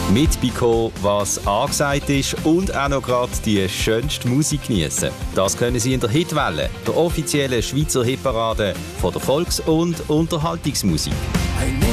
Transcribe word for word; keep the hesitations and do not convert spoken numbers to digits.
mitbekommen, was angesagt ist und auch noch gerade die schönste Musik geniessen. Das können Sie in der Hitwelle, der offiziellen Schweizer Hitparade von der Volks- und Unterhaltungsmusik.